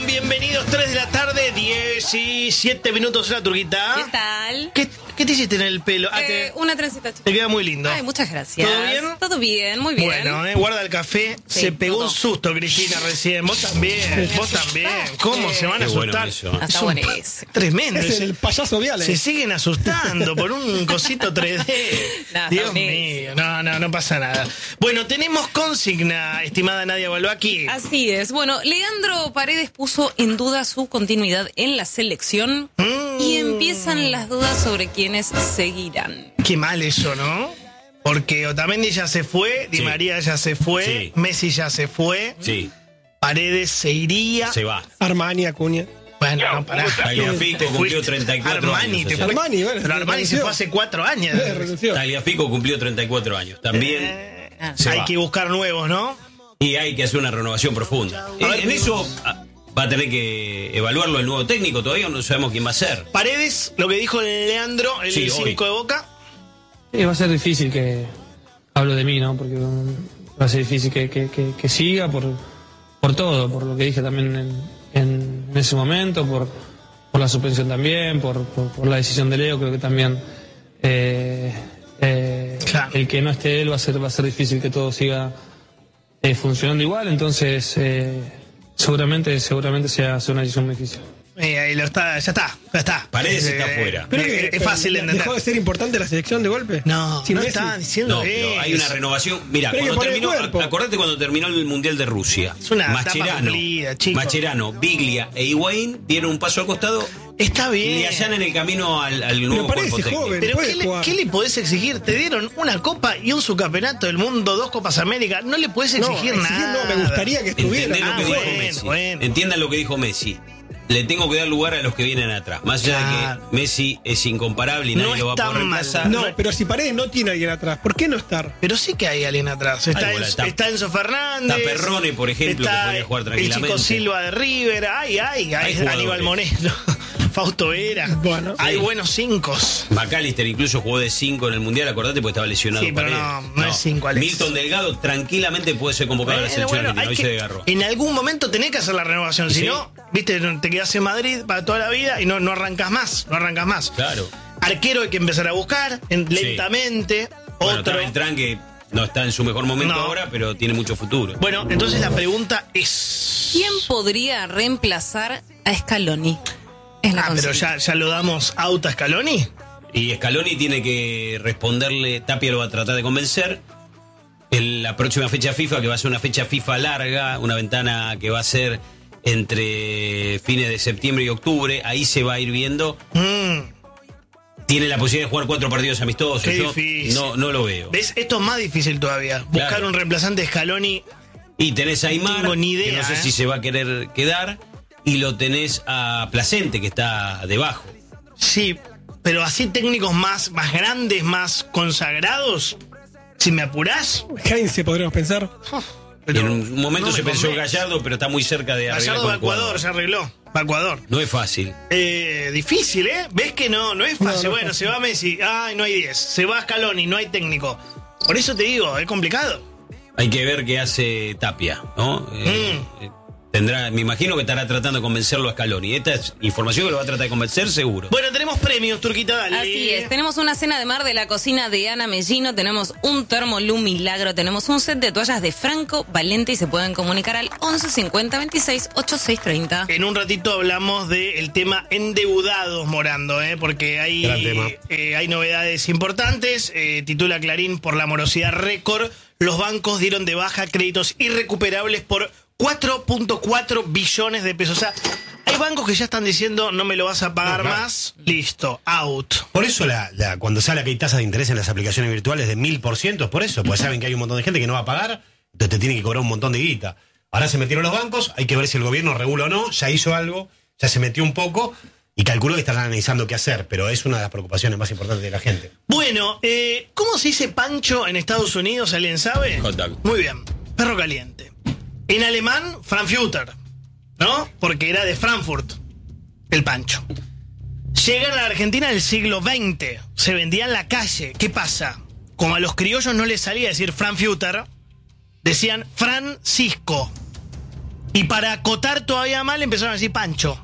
Bienvenidos, 3 de la tarde, 17 minutos, la turquita. ¿Qué tal? ¿Qué te hiciste en el pelo? Una trencita chica. Te queda muy lindo. Ay, muchas gracias. ¿Todo bien? Todo bien, muy bien. Bueno, guarda el café. Sí, se pegó todo. un susto, Cristina, recién. Vos también, vos también. ¿Cómo se van a Qué bueno asustar? eso. Está Es un buenísimo. tremendo. Es el payaso Viale. Se siguen asustando por un cosito 3D. No, Dios está mío, no pasa nada. Bueno, tenemos consigna, estimada Nadia Balbaki. Así es. Bueno, Leandro Paredes puso en duda su continuidad en la selección y empiezan las dudas sobre quiénes seguirán. Qué mal eso, ¿no? Porque Otamendi ya se fue, Di Sí. María ya se fue, Sí. Messi ya se fue, Sí, Paredes se iría. se va. Armani, Acuña. Bueno, no, pará. Tagliafico Te cumplió fuiste. 34 Armani, años. te ayer. fuiste. Armani, bueno, Pero Armani se renunció. fue hace 4 años. Renunció. Tagliafico cumplió 34 años. También se Hay va. que buscar nuevos, ¿no? Y hay que hacer una renovación profunda. En eso va a tener que evaluarlo el nuevo técnico. Todavía no sabemos quién va a ser. Paredes, lo que dijo Leandro, el Sí, 5 de Boca. Va a ser difícil que hablo de mí, ¿no? Porque va a ser difícil que siga por todo, por lo que dije también en ese momento, por la suspensión también, por la decisión de Leo, creo que también Claro. el que no esté él va a ser difícil que todo siga funcionando igual, entonces seguramente sea una decisión muy difícil. Ahí lo está, ya está. Paredes está afuera. Pero que, es fácil de entender. ¿Dejó de ser importante la selección de golpe? No, Sin no Messi. está diciendo No, pero hay eso. una renovación. Mira, Pero hay que cuando poner el terminó, cuerpo. acordate cuando terminó el Mundial de Rusia. Es una etapa cumplida, chicos. Mascherano, Biglia e Higuaín dieron un paso al costado Está y bien. le allanan el camino al nuevo parece cuerpo técnico. joven. Pero puede jugar. ¿qué le podés exigir? Te dieron una copa y un subcampeonato del mundo, 2 Copas América. No le podés exigir nada. No, me gustaría que estuviera. Entiendan lo que dijo bueno, Messi. bueno. Entiendan lo que dijo Messi. Le tengo que dar lugar a los que vienen atrás. Más allá Claro. de que Messi es incomparable y No nadie lo va a está poder mal. reemplazar. No, pero si Paredes no tiene a alguien atrás, ¿por qué no estar? Pero sí que hay alguien atrás. Está, bola, está Enzo Fernández. está Perrone, por ejemplo, que está podría jugar el tranquilamente. Chico Silva de River. Hay jugadores. Aníbal Moreno. Fausto Vera. Bueno. Hay Sí. buenos 5. McAllister incluso jugó de 5 en el Mundial, acordate, porque estaba lesionado. Sí, pero Paredes. no es 5, Alex. Milton Delgado tranquilamente puede ser convocado a la selección argentina. hay Hoy que- se desgarró. en algún momento tenés que hacer la renovación. Si Sí. no, viste, te quedás en Madrid para toda la vida y no arrancas más. No arrancas más. Claro. Arquero hay que empezar a buscar lentamente. Bueno, está Otro. Beltrán, que no está en su mejor momento No. ahora, pero tiene mucho futuro. Bueno, entonces la pregunta es. ¿Quién podría reemplazar a Scaloni? Es la Pero consigna. ya lo damos out a Scaloni. Y Scaloni tiene que responderle, Tapia lo va a tratar de convencer. En la próxima fecha FIFA, que va a ser una fecha FIFA larga, una ventana que va a ser entre fines de septiembre y octubre, ahí se va a ir viendo. Tiene la posibilidad de jugar 4 partidos amistosos. Qué Yo difícil. no lo veo. ¿Ves? Esto es más difícil todavía. Buscar Claro. un reemplazante de Scaloni. Y tenés a Aymar, tengo ni idea, que no sé si se va a querer quedar, y lo tenés a Placente, que está debajo. Sí, pero así técnicos más grandes, más consagrados. Si me apurás. Heinze, podríamos pensar. Pero en un momento no se me pensó convence. Gallardo, pero está muy cerca de arreglar Gallardo con va a Ecuador, se arregló. Va a Ecuador. No es fácil. Difícil, ¿eh? ¿Ves que no es fácil? No, Bueno, fácil. se va Messi, ay, no hay 10. Se va Scaloni, no hay técnico. Por eso te digo, es complicado. Hay que ver qué hace Tapia, ¿no? Me imagino que estará tratando de convencerlo a Scaloni. Esta es información que lo va a tratar de convencer seguro. Bueno, tenemos premios, Turquita, dale. Así es, tenemos una cena de mar de la cocina de Ana Mellino, tenemos un Thermolum Milagro, tenemos un set de toallas de Franco Valente y se pueden comunicar al 11 50 26 86 30. En un ratito hablamos del tema endeudados, Morando, porque Gran tema. hay novedades importantes. Titula Clarín, por la morosidad récord, los bancos dieron de baja créditos irrecuperables por 4.4 billones de pesos. O sea, hay bancos que ya están diciendo no me lo vas a pagar más, listo, out. Por eso cuando sale que hay tasas de interés en las aplicaciones virtuales de 1000%, es por eso, porque saben que hay un montón de gente que no va a pagar, entonces te tienen que cobrar un montón de guita. Ahora se metieron los bancos, hay que ver si el gobierno regula o no, ya hizo algo, ya se metió un poco y calculo que están analizando qué hacer, pero es una de las preocupaciones más importantes de la gente. Bueno, ¿cómo se dice pancho en Estados Unidos? ¿Alguien sabe? Hot dog. Muy bien, perro caliente. En alemán, Frankfurter, ¿no? Porque era de Frankfurt, el pancho. Llega a la Argentina del siglo XX, se vendía en la calle. ¿Qué pasa? Como a los criollos no les salía decir Frankfurter, decían Francisco. Y para acotar todavía más le empezaron a decir Pancho.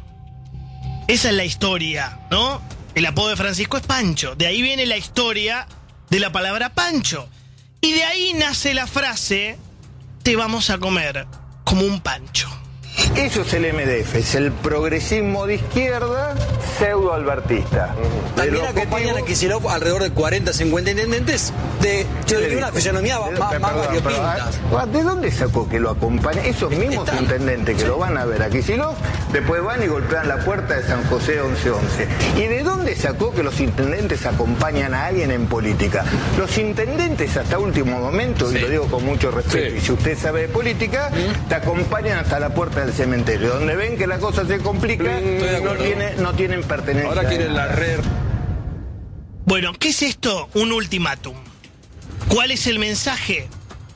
Esa es la historia, ¿no? El apodo de Francisco es Pancho. De ahí viene la historia de la palabra Pancho. Y de ahí nace la frase, te vamos a comer como un pancho. Eso es el MDF, es el progresismo de izquierda pseudo-albertista. También acompañan a Kicillof alrededor de 40, 50 intendentes de una fisonomía más variopinta. ¿De dónde sacó que lo acompañan? Esos mismos intendentes que lo van a ver a Kicillof, después van y golpean la puerta de San José 1111. ¿Y de dónde sacó que los intendentes acompañan a alguien en política? Los intendentes hasta último momento, y lo digo con mucho respeto, y si usted sabe de política, te acompañan hasta la puerta del cementerio. Donde ven que la cosa se complica, no tienen pertenencia. Ahora quieren la red. Bueno, ¿qué es esto? Un ultimátum. ¿Cuál es el mensaje?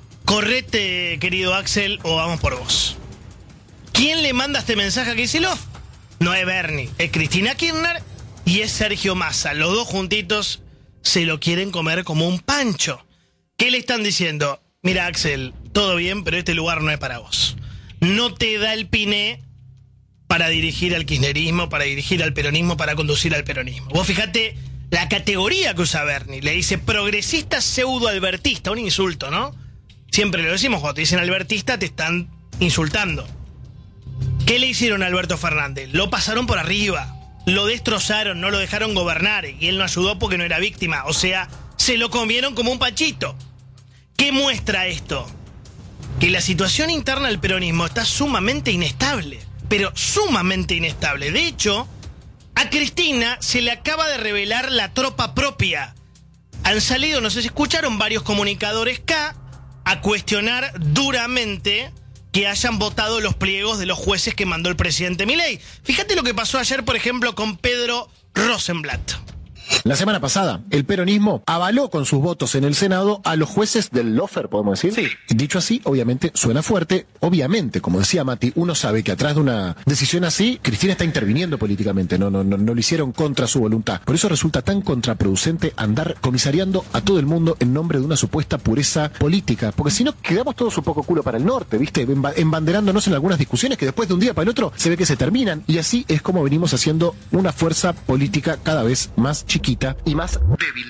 Correte, querido Axel, o vamos por vos. ¿Quién le manda este mensaje a Kicillof? No es Bernie, es Cristina Kirchner y es Sergio Massa. Los dos juntitos se lo quieren comer como un pancho. ¿Qué le están diciendo? Mira, Axel, todo bien, pero este lugar no es para vos. No te da el piné para dirigir al kirchnerismo, para dirigir al peronismo, para conducir al peronismo. Vos fijate la categoría que usa Bernie. Le dice progresista pseudo-albertista, un insulto, ¿no? Siempre lo decimos, cuando te dicen albertista te están insultando. ¿Qué le hicieron a Alberto Fernández? Lo pasaron por arriba, lo destrozaron, no lo dejaron gobernar y él no ayudó porque no era víctima. O sea, se lo comieron como un panchito. ¿Qué muestra esto? Que la situación interna del peronismo está sumamente inestable, pero sumamente inestable. De hecho, a Cristina se le acaba de revelar la tropa propia. Han salido, no sé si escucharon, varios comunicadores acá a cuestionar duramente que hayan votado los pliegos de los jueces que mandó el presidente Milei. Fíjate lo que pasó ayer, por ejemplo, con Pedro Rosenblatt. La semana pasada, el peronismo avaló con sus votos en el Senado a los jueces del lawfare, podemos decir. Sí. Dicho así, obviamente, suena fuerte. Obviamente, como decía Mati, uno sabe que atrás de una decisión así, Cristina está interviniendo políticamente, no lo hicieron contra su voluntad. Por eso resulta tan contraproducente andar comisariando a todo el mundo en nombre de una supuesta pureza política. Porque si no, quedamos todos un poco culo para el norte, ¿viste? Embanderándonos en algunas discusiones que después de un día para el otro se ve que se terminan. Y así es como venimos haciendo una fuerza política cada vez más chiquita y más débil.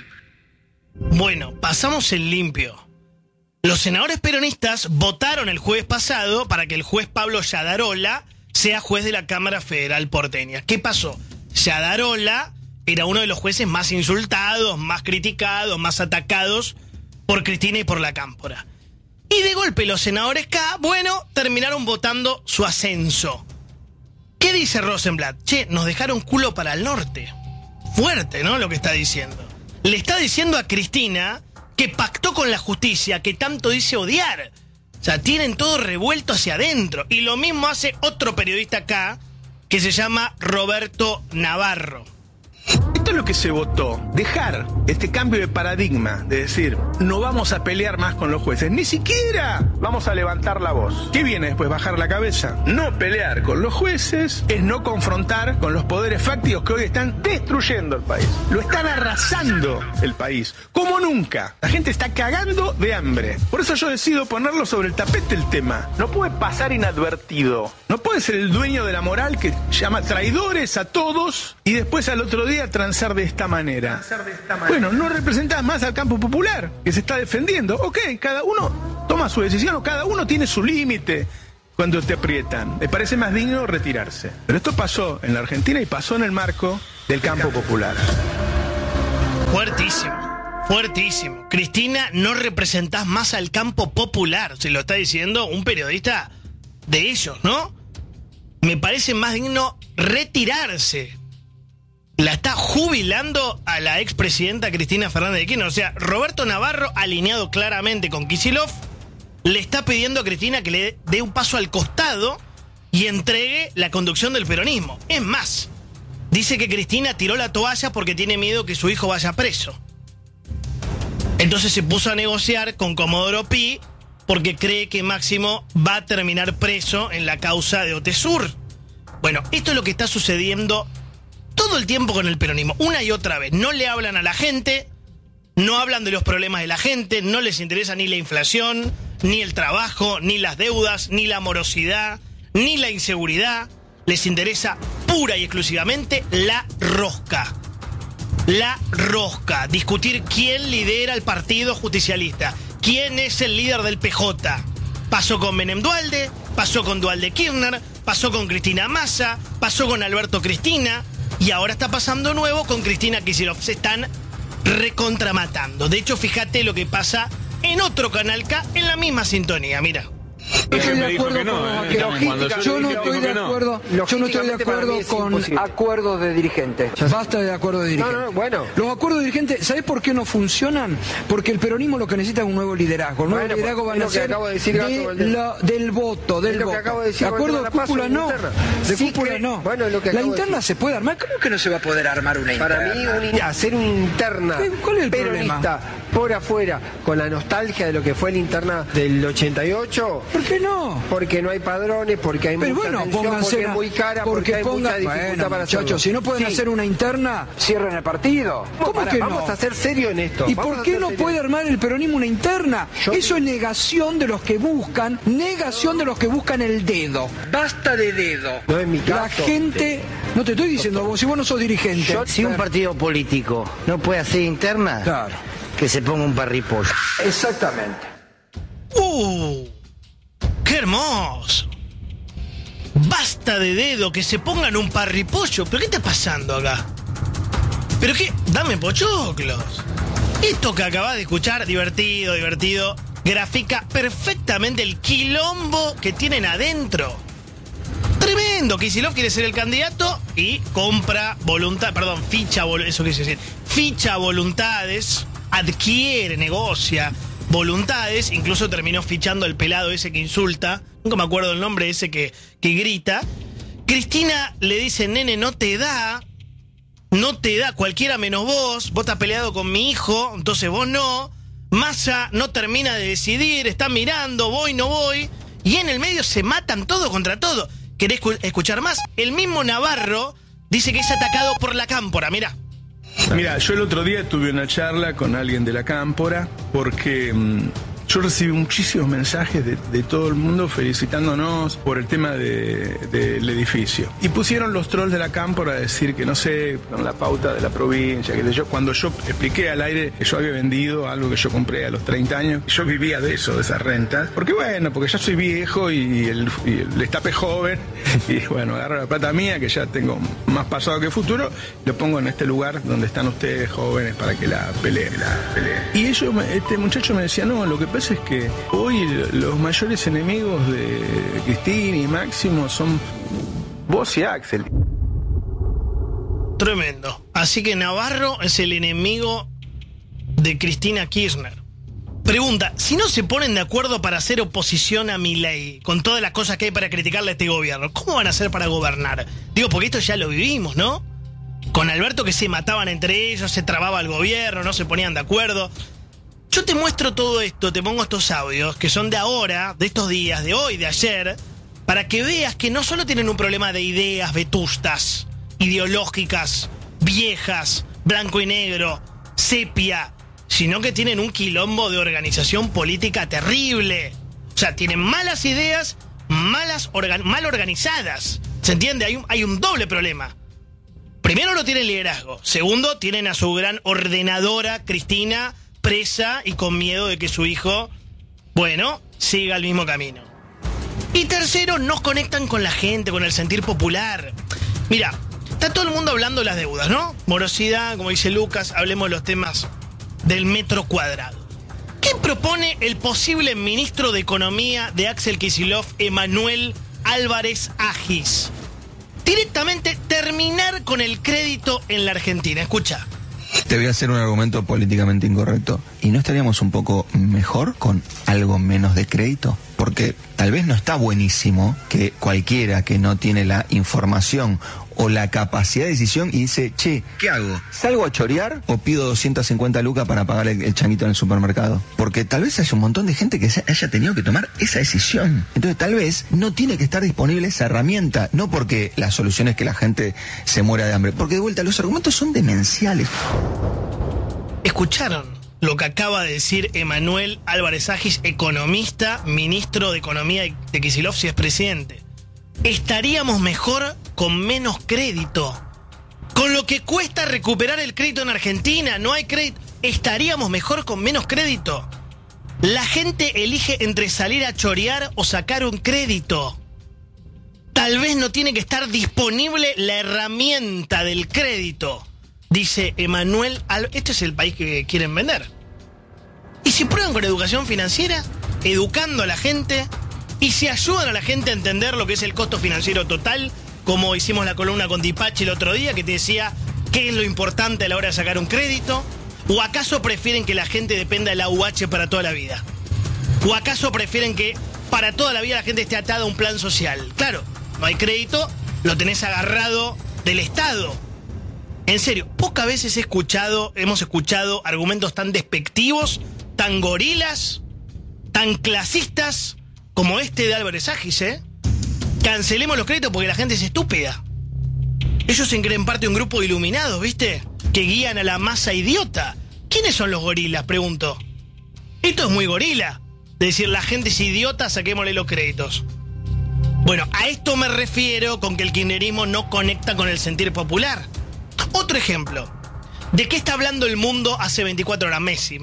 Bueno, pasamos en limpio. Los senadores peronistas votaron el jueves pasado para que el juez Pablo Yadarola sea juez de la Cámara Federal porteña. ¿Qué pasó? Yadarola era uno de los jueces más insultados, más criticados, más atacados por Cristina y por la Cámpora. Y de golpe los senadores terminaron votando su ascenso. ¿Qué dice Rosenblatt? Nos dejaron culo para el norte. Fuerte, ¿no? Lo que está diciendo. Le está diciendo a Cristina que pactó con la justicia, que tanto dice odiar. O sea, tienen todo revuelto hacia adentro. Y lo mismo hace otro periodista acá, que se llama Roberto Navarro. Esto es lo que se votó, dejar este cambio de paradigma, de decir, no vamos a pelear más con los jueces, ni siquiera vamos a levantar la voz. ¿Qué viene después? Bajar la cabeza. No pelear con los jueces es no confrontar con los poderes fácticos que hoy están destruyendo el país. Lo están arrasando el país, como nunca. La gente está cagando de hambre. Por eso yo decido ponerlo sobre el tapete el tema. No puede pasar inadvertido. No puede ser el dueño de la moral que llama traidores a todos y después al otro día transar de esta manera. Bueno, no representás más al campo popular que se está defendiendo. Ok, cada uno toma su decisión o cada uno tiene su límite cuando te aprietan. Me parece más digno retirarse. Pero esto pasó en la Argentina y pasó en el marco del campo popular. Fuertísimo, fuertísimo. Cristina, no representás más al campo popular. Se lo está diciendo un periodista de ellos, ¿no? Me parece más digno retirarse. La está jubilando a la expresidenta Cristina Fernández de Kirchner. O sea, Roberto Navarro, alineado claramente con Kicillof, le está pidiendo a Cristina que le dé un paso al costado y entregue la conducción del peronismo. Es más, dice que Cristina tiró la toalla porque tiene miedo que su hijo vaya preso. Entonces se puso a negociar con Comodoro Pi porque cree que Máximo va a terminar preso en la causa de Otesur. Bueno, esto es lo que está sucediendo todo el tiempo con el peronismo, una y otra vez. No le hablan a la gente, no hablan de los problemas de la gente, no les interesa ni la inflación, ni el trabajo, ni las deudas, ni la morosidad, ni la inseguridad, les interesa pura y exclusivamente la rosca. La rosca. Discutir quién lidera el partido justicialista. ¿Quién es el líder del PJ? Pasó con Menem Duhalde, pasó con Duhalde Kirchner, pasó con Cristina Massa, pasó con Alberto Cristina y ahora está pasando nuevo con Cristina Kicillof. Se están recontramatando. De hecho, fíjate lo que pasa en otro canal K en la misma sintonía, mira. Estoy de acuerdo con yo no estoy de acuerdo, con acuerdos de dirigentes. Basta de acuerdos de dirigentes. Los acuerdos de dirigentes, ¿sabés por qué no funcionan? Porque el peronismo lo que necesita es un nuevo liderazgo. El nuevo liderazgo va a ser del voto, del voto. De acuerdo de cúpula no. De cúpula no. La interna se puede armar. ¿Cómo que no se va a poder armar una interna? Para mí, hacer una interna ¿cuál es el peronista por afuera, con la nostalgia de lo que fue la interna del 88. ¿Por qué no? Porque no hay padrones, porque hay mucha tensión, porque es muy cara, porque hay mucha dificultad para hacerlo. Muchachos, si no pueden hacer una interna, cierren el partido. ¿Cómo que no? Vamos a ser serios en esto. ¿Y por qué no puede armar el peronismo una interna? Eso es negación de los que buscan, el dedo. Basta de dedo. No es mi caso. La gente, no te estoy diciendo vos, si vos no sos dirigente. Si un partido político no puede hacer interna, claro, que se ponga un parripollo. Exactamente. ¡Qué hermoso! Basta de dedo, que se pongan un parripollo. ¿Pero qué está pasando acá? ¿Pero qué? Dame pochoclos. Esto que acabas de escuchar, divertido, grafica perfectamente el quilombo que tienen adentro. Tremendo. Kicillof quiere ser el candidato y compra ficha voluntades, adquiere, negocia voluntades, incluso terminó fichando el pelado ese que insulta, nunca me acuerdo el nombre ese que grita. Cristina le dice, nene, no te da, cualquiera menos vos estás peleado con mi hijo, entonces vos no. Massa no termina de decidir, está mirando, voy, no voy, y en el medio se matan todo contra todo. ¿Querés escuchar más? El mismo Navarro dice que es atacado por la cámpora, mirá. Mira, yo el otro día tuve una charla con alguien de la cámpora porque yo recibí muchísimos mensajes de todo el mundo felicitándonos por el tema del edificio. Y pusieron los trolls de la cámpora a decir que no sé, con la pauta de la provincia, cuando yo expliqué al aire que yo había vendido algo que yo compré a los 30 años, yo vivía de eso, de esas rentas. Porque ya soy viejo y el destape joven, y bueno, agarro la plata mía, que ya tengo más pasado que futuro, lo pongo en este lugar donde están ustedes jóvenes para que la peleen. Y este muchacho me decía, no, lo que pasa es que hoy los mayores enemigos de Cristina y Máximo son vos y Axel. Tremendo. Así que Navarro es el enemigo de Cristina Kirchner. Pregunta, si no se ponen de acuerdo para hacer oposición a Milei, con todas las cosas que hay para criticarle a este gobierno, ¿cómo van a hacer para gobernar? Digo, porque esto ya lo vivimos, ¿no? Con Alberto, que se mataban entre ellos, se trababa el gobierno, no se ponían de acuerdo. Yo te muestro todo esto, te pongo estos audios, que son de ahora, de estos días, de hoy, de ayer, para que veas que no solo tienen un problema de ideas vetustas, ideológicas, viejas, blanco y negro, sepia, sino que tienen un quilombo de organización política terrible. O sea, tienen malas ideas, mal organizadas. ¿Se entiende? Hay un doble problema. Primero, no tienen liderazgo. Segundo, tienen a su gran ordenadora, Cristina, presa y con miedo de que su hijo, siga el mismo camino. Y tercero, no conectan con la gente, con el sentir popular. Mira, está todo el mundo hablando de las deudas, ¿no? Morosidad, como dice Lucas, hablemos de los temas del metro cuadrado. ¿Qué propone el posible ministro de Economía de Axel Kicillof, Emanuel Álvarez Agis? Directamente terminar con el crédito en la Argentina. Escucha. Te voy a hacer un argumento políticamente incorrecto. ¿Y no estaríamos un poco mejor con algo menos de crédito? Porque tal vez no está buenísimo que cualquiera que no tiene la información o la capacidad de decisión y dice, che, ¿qué hago? ¿Salgo a chorear o pido 250 lucas para pagar el changuito en el supermercado? Porque tal vez haya un montón de gente que haya tenido que tomar esa decisión. Entonces tal vez no tiene que estar disponible esa herramienta, no porque la solución es que la gente se muera de hambre, porque de vuelta los argumentos son demenciales. ¿Escucharon lo que acaba de decir Emanuel Álvarez Agis, economista, ministro de Economía de Kicillof, si es presidente? estaríamos mejor con menos crédito. Con lo que cuesta recuperar el crédito en Argentina, no hay crédito. Estaríamos mejor con menos crédito. La gente elige entre salir a chorear o sacar un crédito. Tal vez no tiene que estar disponible la herramienta del crédito, dice Emanuel. Este es el país que quieren vender. Y si prueban con educación financiera, educando a la gente, y si ayudan a la gente a entender lo que es el costo financiero total, como hicimos la columna con Dipachi el otro día, que te decía qué es lo importante a la hora de sacar un crédito. ¿O acaso prefieren que la gente dependa de la UH para toda la vida? ¿O acaso prefieren que para toda la vida la gente esté atada a un plan social? Claro, no hay crédito, lo tenés agarrado del Estado. En serio, pocas veces hemos escuchado argumentos tan despectivos, tan gorilas, tan clasistas como este de Álvarez Agis, ¿eh? Cancelemos los créditos porque la gente es estúpida. Ellos se creen parte de un grupo de iluminados, ¿viste? Que guían a la masa idiota. ¿Quiénes son los gorilas? Pregunto. Esto es muy gorila. De decir, la gente es idiota, saquémosle los créditos. Bueno, a esto me refiero con que el kirchnerismo no conecta con el sentir popular. Otro ejemplo. ¿De qué está hablando el mundo hace 24 horas? Messi.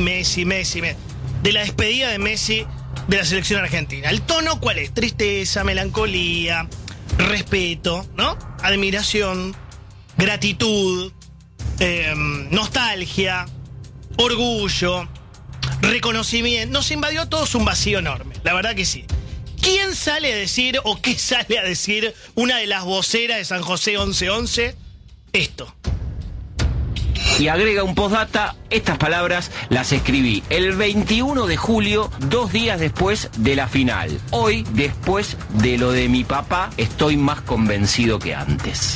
De la despedida de Messi de la selección argentina. ¿El tono cuál es? Tristeza, melancolía, respeto, ¿no? Admiración, gratitud, nostalgia, orgullo, reconocimiento. Nos invadió todos un vacío enorme, la verdad que sí. ¿Quién sale a decir o qué sale a decir una de las voceras de San José 1111? Esto. Y agrega un postdata, estas palabras las escribí el 21 de julio, 2 días después de la final. Hoy, después de lo de mi papá, estoy más convencido que antes.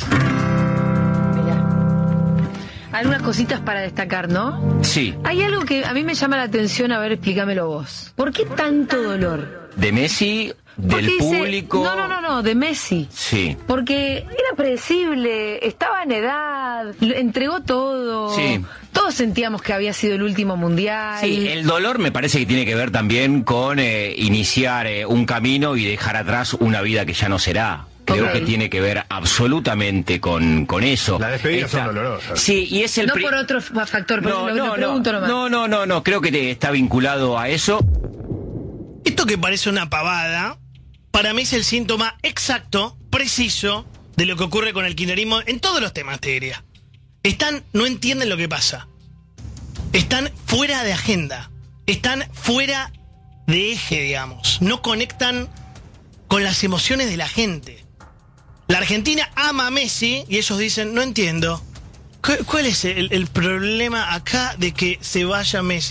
Algunas cositas para destacar, ¿no? Sí. Hay algo que a mí me llama la atención, a ver, explícamelo vos. ¿Por qué tanto dolor? ¿De Messi? ¿Del público? No, de Messi. Sí. Porque era predecible, estaba en edad, entregó todo. Sí. Todos sentíamos que había sido el último mundial. Sí, el dolor me parece que tiene que ver también con iniciar un camino y dejar atrás una vida que ya no será. Creo que tiene que ver absolutamente con eso. Las despedidas son dolorosas. Sí, y es el... No por otro factor, pero lo pregunto nomás. No, creo que está vinculado a eso. Esto que parece una pavada, para mí es el síntoma exacto, preciso, de lo que ocurre con el kirchnerismo en todos los temas, te diría. No entienden lo que pasa. Están fuera de agenda. Están fuera de eje, digamos. No conectan con las emociones de la gente. La Argentina ama a Messi y ellos dicen, no entiendo. ¿Cuál es el problema acá de que se vaya Messi?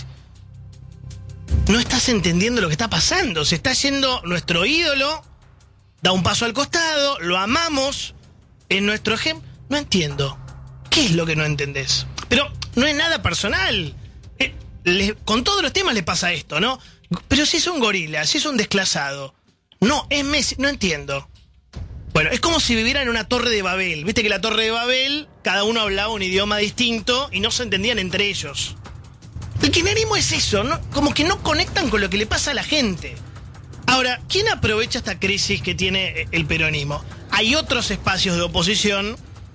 No estás entendiendo lo que está pasando. Se está yendo nuestro ídolo, da un paso al costado, lo amamos, es nuestro ejemplo. No entiendo. ¿Qué es lo que no entendés? Pero no es nada personal. Con todos los temas le pasa esto, ¿no? Pero si es un gorila, si es un desclasado. No, es Messi, no entiendo. Bueno, es como si viviera en una torre de Babel. Viste que la torre de Babel, cada uno hablaba un idioma distinto y no se entendían entre ellos. El kirchnerismo es eso, ¿no? Como que no conectan con lo que le pasa a la gente. Ahora, ¿quién aprovecha esta crisis que tiene el peronismo? Hay otros espacios de oposición,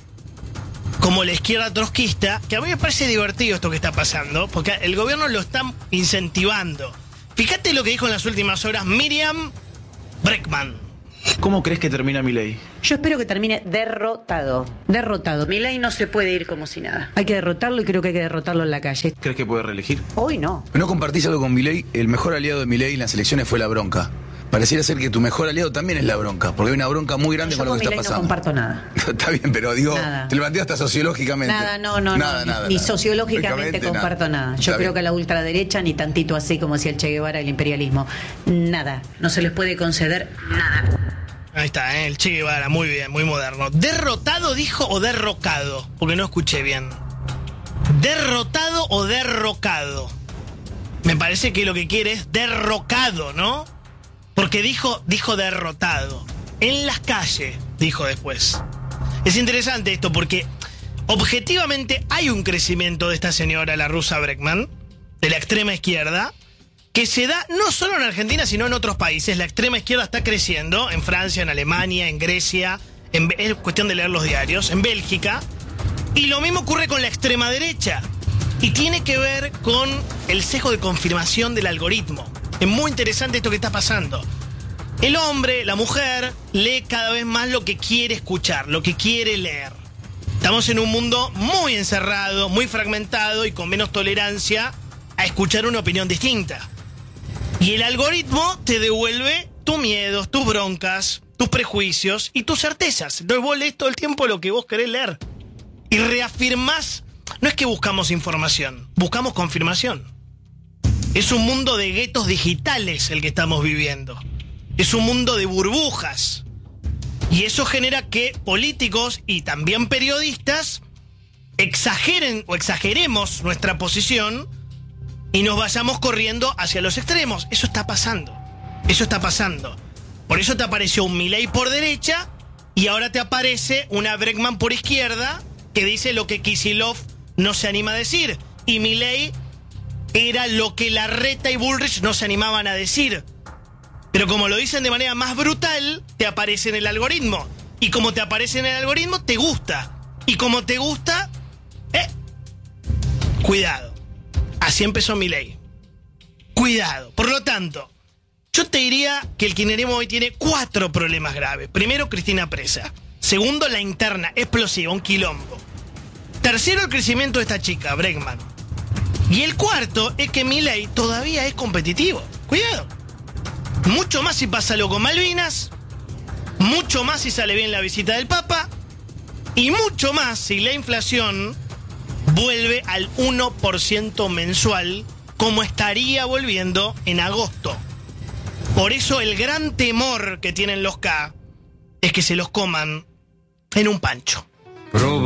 como la izquierda trotskista, que a mí me parece divertido esto que está pasando, porque el gobierno lo está incentivando. Fíjate lo que dijo en las últimas horas Miriam Bregman. ¿Cómo crees que termina Milei? Yo espero que termine derrotado. Derrotado. Milei no se puede ir como si nada. Hay que derrotarlo y creo que hay que derrotarlo en la calle. ¿Crees que puede reelegir? Hoy no. ¿No compartís algo con Milei? El mejor aliado de Milei en las elecciones fue la bronca. Pareciera ser que tu mejor aliado también es la bronca, porque hay una bronca muy grande con lo que está pasando. Yo no comparto nada. Está bien, pero digo, nada. Te lo planteo hasta sociológicamente. Nada. Ni sociológicamente comparto nada. Yo creo que a la ultraderecha, ni tantito así como decía el Che Guevara, el imperialismo. Nada. No se les puede conceder nada. Ahí está, el Che Guevara, muy bien, muy moderno. ¿Derrotado dijo o derrocado? Porque no escuché bien. ¿Derrotado o derrocado? Me parece que lo que quiere es derrocado, ¿no? Porque dijo derrotado. En las calles, dijo después. Es interesante esto porque objetivamente hay un crecimiento de esta señora, la rusa Bregman, de la extrema izquierda, que se da no solo en Argentina, sino en otros países. La extrema izquierda está creciendo, en Francia, en Alemania, en Grecia, es cuestión de leer los diarios, en Bélgica. Y lo mismo ocurre con la extrema derecha. Y tiene que ver con el sesgo de confirmación del algoritmo. Es muy interesante esto que está pasando. El hombre, la mujer, lee cada vez más lo que quiere escuchar, lo que quiere leer. Estamos en un mundo muy encerrado, muy fragmentado y con menos tolerancia a escuchar una opinión distinta. Y el algoritmo te devuelve tus miedos, tus broncas, tus prejuicios y tus certezas. Entonces vos lees todo el tiempo lo que vos querés leer. Y reafirmás, no es que buscamos información, buscamos confirmación. Es un mundo de guetos digitales el que estamos viviendo. Es un mundo de burbujas. Y eso genera que políticos y también periodistas exageren o exageremos nuestra posición y nos vayamos corriendo hacia los extremos. Eso está pasando. Eso está pasando. Por eso te apareció un Milei por derecha y ahora te aparece una Bregman por izquierda que dice lo que Kicillof no se anima a decir. Y Milei era lo que Larreta y Bullrich no se animaban a decir. Pero como lo dicen de manera más brutal, te aparece en el algoritmo. Y como te aparece en el algoritmo, te gusta. Y como te gusta, cuidado. Así empezó Milei. Cuidado. Por lo tanto, yo te diría que el kirchnerismo hoy tiene 4 problemas graves. Primero, Cristina presa. Segundo, la interna, explosiva, un quilombo. Tercero, el crecimiento de esta chica, Bregman. Y el cuarto es que Milei todavía es competitivo. Cuidado. Mucho más si pasa algo con Malvinas, mucho más si sale bien la visita del Papa, y mucho más si la inflación vuelve al 1% mensual, como estaría volviendo en agosto. Por eso el gran temor que tienen los K es que se los coman en un pancho.